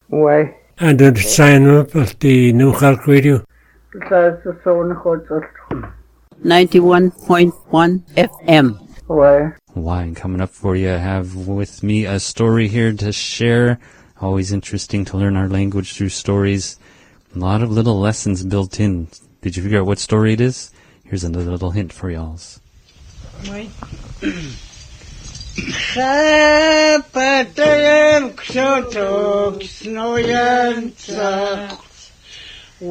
Ouais. And then sign up at the New Cork Radio. That's the zone of 91.1 FM. Ouais. Wine coming up for you. I have with me a story here to share. Always interesting to learn our language through stories. A lot of little lessons built in. Did you figure out what story it is? Here's another little hint for y'all. Oui. Zapatayan ksotok snoyanta